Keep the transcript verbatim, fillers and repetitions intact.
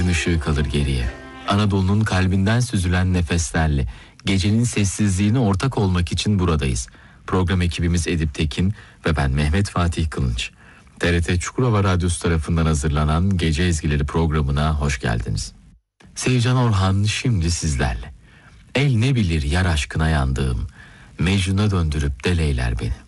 gün ışığı kalır geriye. Anadolu'nun kalbinden süzülen nefeslerle gecenin sessizliğine ortak olmak için buradayız. Program ekibimiz Edip Tekin ve ben Mehmet Fatih Kılınç. T R T Çukurova Radyosu tarafından hazırlanan Gece Ezgileri programına hoş geldiniz. Sevcan Orhan şimdi sizlerle. El ne bilir yar aşkına yandığım, Mecnun'a döndürüp deleyler beni.